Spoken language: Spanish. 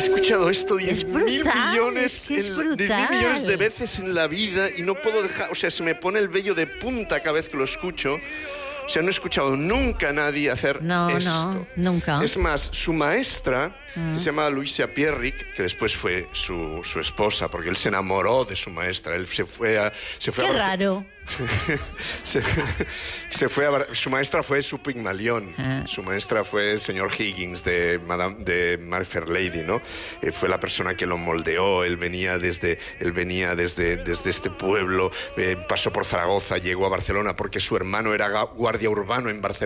escuchado esto 10.000 Es brutal, millones, es brutal. 10.000 millones de veces en la vida y no puedo dejar, o sea, se me pone el vello de punta cada vez que lo escucho. O sea, no he escuchado nunca a nadie hacer esto. No, nunca. Es más, su maestra, que se llama Luisa Pierrick, que después fue su esposa, porque él se enamoró de su maestra. Él se fue a Qué raro. Su maestra fue su Pigmalión. Su maestra fue el señor Higgins de My Fair Lady, ¿no? Fue la persona que lo moldeó. Él venía desde este pueblo, pasó por Zaragoza, llegó a Barcelona porque su hermano era guardia urbano en